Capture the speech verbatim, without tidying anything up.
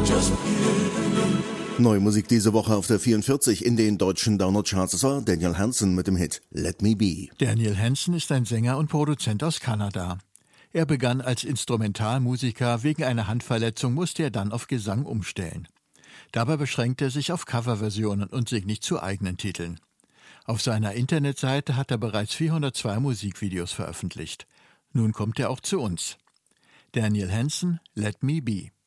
Neue Musik diese Woche auf der vierundvierzig in den deutschen Download-Charts. Das war Daniel Hansen mit dem Hit Let Me Be. Daniel Hansen ist ein Sänger und Produzent aus Kanada. Er begann als Instrumentalmusiker, wegen einer Handverletzung musste er dann auf Gesang umstellen. Dabei beschränkte er sich auf Coverversionen und sich nicht zu eigenen Titeln. Auf seiner Internetseite hat er bereits vierhundertzwei Musikvideos veröffentlicht. Nun kommt er auch zu uns. Daniel Hansen, Let Me Be.